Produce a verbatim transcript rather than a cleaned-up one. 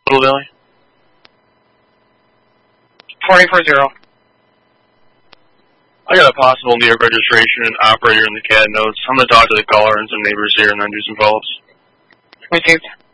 Little Valley? forty-four zero. I got a possible New York registration and operator in the C A D notes. I'm going to talk to the caller and some neighbors here and then do some follow-ups. Received.